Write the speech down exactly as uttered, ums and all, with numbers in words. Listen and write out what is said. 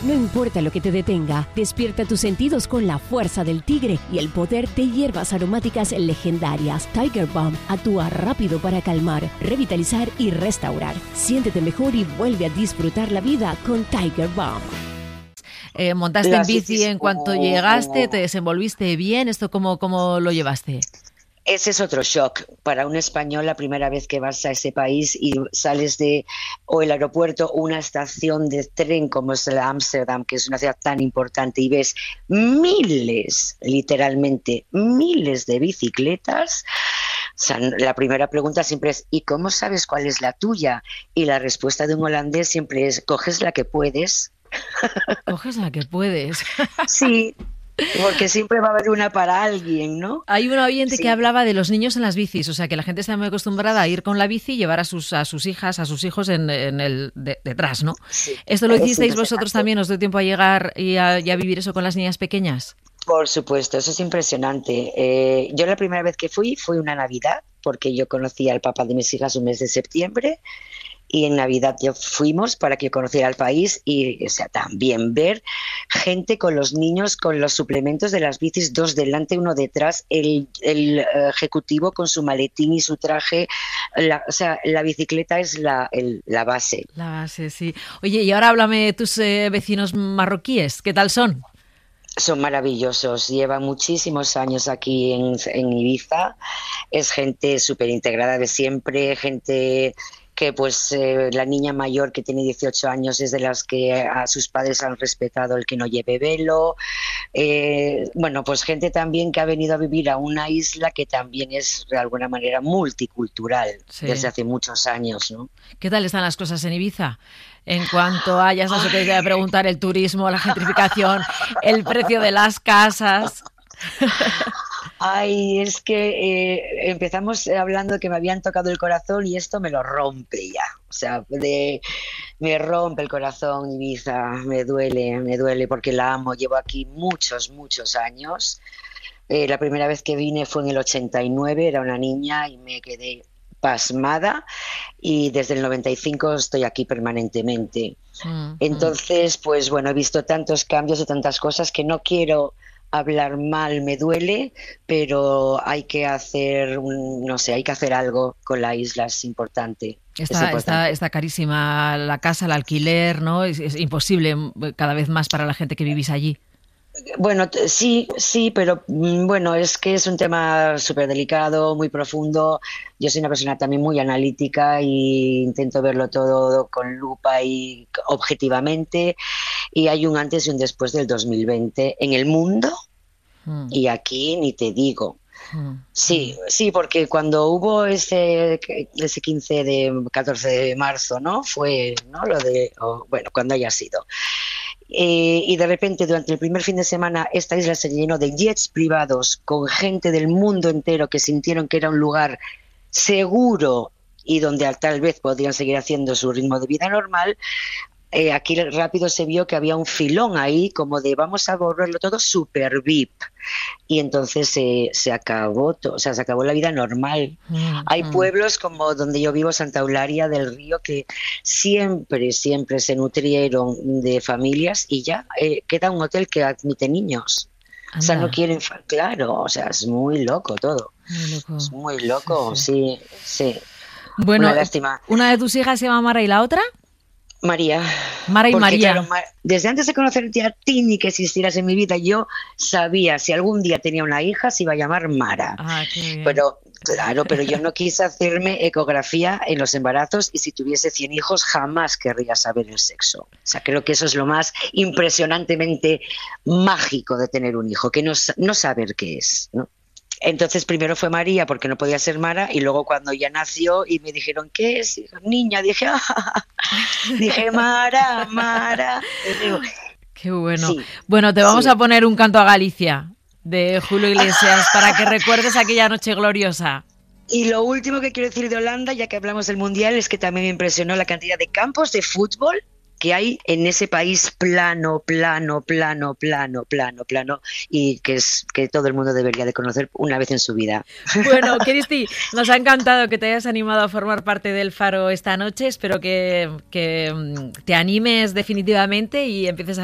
No importa lo que te detenga, despierta tus sentidos con la fuerza del tigre y el poder de hierbas aromáticas legendarias. Tiger Balm actúa rápido para calmar, revitalizar y restaurar. Siéntete mejor y vuelve a disfrutar la vida con Tiger Balm. Eh, ¿Montaste Las en bici bicis en cuanto como- llegaste? como- ¿Te desenvolviste bien? ¿Esto cómo, cómo lo llevaste? Ese es otro shock para un español la primera vez que vas a ese país y sales de o el aeropuerto o una estación de tren como es la Ámsterdam, que es una ciudad tan importante, y ves miles, literalmente miles de bicicletas. O sea, la primera pregunta siempre es ¿y cómo sabes cuál es la tuya? Y la respuesta de un holandés siempre es coges la que puedes. Coges la que puedes. Sí, porque siempre va a haber una para alguien, ¿no? Hay un oyente Sí. que hablaba de los niños en las bicis, o sea que la gente está muy acostumbrada a ir con la bici y llevar a sus a sus hijas, a sus hijos en, en el de, detrás, ¿no? Sí. ¿Esto lo Es hicisteis vosotros impresionante. también? ¿Os dio tiempo a llegar y a, y a vivir eso con las niñas pequeñas? Por supuesto, eso es impresionante. Eh, yo la primera vez que fui fue una Navidad, porque yo conocí al papá de mis hijas un mes de septiembre, y en Navidad yo fuimos para que yo conociera el país y, o sea, también ver gente con los niños, con los suplementos de las bicis, dos delante, uno detrás, el, el eh, ejecutivo con su maletín y su traje. La, o sea, la bicicleta es la, el- la base. La base, sí. Oye, y ahora háblame de tus eh, vecinos marroquíes, ¿qué tal son? Son maravillosos, llevan muchísimos años aquí en, en Ibiza, es gente súper integrada de siempre, gente que pues eh, la niña mayor que tiene dieciocho años es de las que a sus padres han respetado el que no lleve velo. Eh, bueno, pues gente también que ha venido a vivir a una isla que también es de alguna manera multicultural Sí. desde hace muchos años, ¿no? ¿Qué tal están las cosas en Ibiza? En cuanto a, ya sabes lo que te voy a preguntar, el turismo, la gentrificación, el precio de las casas. Ay, es que eh, empezamos hablando que me habían tocado el corazón y esto me lo rompe ya. O sea, de, me rompe el corazón Ibiza, me duele, me duele porque la amo. Llevo aquí muchos, muchos años. Eh, la primera vez que vine fue en el ochenta y nueve, era una niña y me quedé pasmada y desde el noventa y cinco estoy aquí permanentemente. Mm, Entonces, pues bueno, he visto tantos cambios y tantas cosas que no quiero hablar mal, me duele, pero hay que hacer, un, no sé, hay que hacer algo con la isla, es importante. Es Está, está, importante. está carísima la casa, el alquiler, ¿no? Es, es imposible cada vez más para la gente que vivís allí. Bueno, t- sí, sí, pero mm, bueno, es que es un tema súper delicado, muy profundo. Yo soy una persona también muy analítica y intento verlo todo con lupa y objetivamente. Y hay un antes y un después del dos mil veinte en el mundo Mm, y aquí ni te digo. mm, Sí, sí, porque cuando hubo ese, ese quince de catorce de marzo, ¿no? Fue, ¿no? Lo de, o, bueno, cuando haya sido. Eh, y de repente, durante el primer fin de semana, esta isla se llenó de jets privados con gente del mundo entero que sintieron que era un lugar seguro y donde tal vez podrían seguir haciendo su ritmo de vida normal. Eh, aquí rápido se vio que había un filón ahí, como de vamos a volverlo todo super V I P. Y entonces eh, se acabó todo, o sea, se acabó la vida normal. mm, Hay mm. pueblos como donde yo vivo, Santa Eulalia del Río, que siempre, siempre se nutrieron de familias y ya eh, queda un hotel que admite niños. O sea, Anda, no quieren, fa- claro, o sea, es muy loco todo. muy loco. Es muy loco, Sí, sí, sí. Bueno, Una lástima. una de tus hijas se llama Mara y la otra, María. Mara y Porque, María. claro, Ma- desde antes de conocerte a ti ni que existieras en mi vida, yo sabía si algún día tenía una hija se iba a llamar Mara. Ah, qué bien. Pero, claro, pero yo no quise hacerme ecografía en los embarazos y si tuviese cien hijos jamás querría saber el sexo. O sea, creo que eso es lo más impresionantemente mágico de tener un hijo, que no, sa- no saber qué es, ¿no? Entonces primero fue María porque no podía ser Mara y luego cuando ya nació y me dijeron ¿qué es? Y dijo, niña, dije, ah, dije Mara, Mara. Y digo, Qué bueno. sí, Bueno, te vamos sí. a poner un canto a Galicia de Julio Iglesias para que recuerdes aquella noche gloriosa. Y lo último que quiero decir de Holanda, ya que hablamos del Mundial, es que también me impresionó la cantidad de campos de fútbol que hay en ese país plano, plano, plano, plano, plano, plano, y que es que todo el mundo debería de conocer una vez en su vida. Bueno, Cristi, nos ha encantado que te hayas animado a formar parte del Faro esta noche. Espero que, que mm, te animes definitivamente y empieces a